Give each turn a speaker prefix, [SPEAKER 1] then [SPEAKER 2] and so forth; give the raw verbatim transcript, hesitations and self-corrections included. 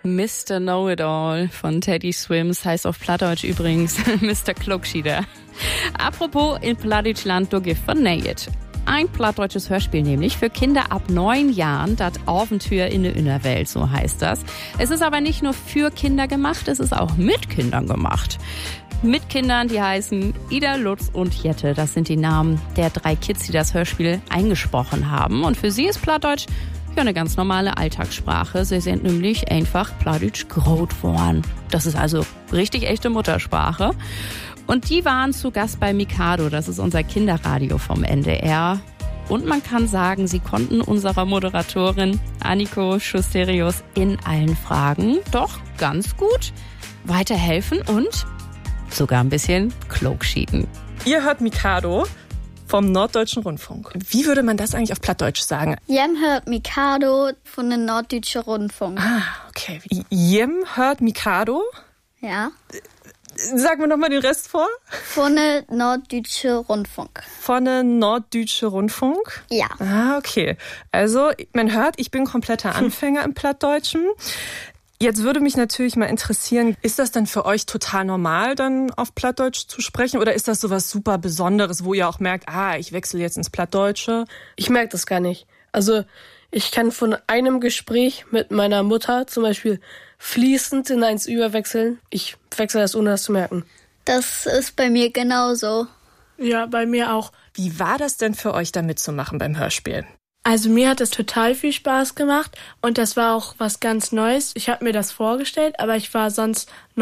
[SPEAKER 1] Mister Know-it-all von Teddy Swims heißt auf Plattdeutsch übrigens Mister Klugschieder. Apropos in Plattdeutschland, du gift vernäht. Ein plattdeutsches Hörspiel nämlich für Kinder ab neun Jahren, das Abenteuer in der Innerwelt, so heißt das. Es ist aber nicht nur für Kinder gemacht, es ist auch mit Kindern gemacht. Mit Kindern, die heißen Ida, Lutz und Jette. Das sind die Namen der drei Kids, die das Hörspiel eingesprochen haben. Und für sie ist Plattdeutsch ja eine ganz normale Alltagssprache. Sie sind nämlich einfach Plattdeutsch groß geworden. Das ist also richtig echte Muttersprache. Und die waren zu Gast bei Mikado, das ist unser Kinderradio vom N D R. Und man kann sagen, sie konnten unserer Moderatorin Anniko Schusterius in allen Fragen doch ganz gut weiterhelfen und sogar ein bisschen klogschieden.
[SPEAKER 2] Ihr hört Mikado vom Norddeutschen Rundfunk. Wie würde man das eigentlich auf Plattdeutsch sagen?
[SPEAKER 3] Jem hört Mikado von dem Norddeutschen Rundfunk.
[SPEAKER 2] Ah, okay. Jem hört Mikado?
[SPEAKER 3] Ja.
[SPEAKER 2] Sag mir nochmal den Rest vor.
[SPEAKER 3] Von dem Norddeutschen Rundfunk.
[SPEAKER 2] Von dem Norddeutschen Rundfunk?
[SPEAKER 3] Ja.
[SPEAKER 2] Ah, okay. Also, man hört, ich bin kompletter Anfänger im Plattdeutschen. Jetzt würde mich natürlich mal interessieren, ist das dann für euch total normal, dann auf Plattdeutsch zu sprechen? Oder ist das sowas super Besonderes, wo ihr auch merkt, ah, ich wechsle jetzt ins Plattdeutsche?
[SPEAKER 4] Ich merke das gar nicht. Also ich kann von einem Gespräch mit meiner Mutter zum Beispiel fließend in eins überwechseln. Ich wechsle das, ohne das zu merken.
[SPEAKER 3] Das ist bei mir genauso.
[SPEAKER 4] Ja, bei mir auch.
[SPEAKER 2] Wie war das denn für euch, da mitzumachen beim Hörspiel?
[SPEAKER 4] Also mir hat es total viel Spaß gemacht und das war auch was ganz Neues. Ich habe mir das vorgestellt, aber ich war sonst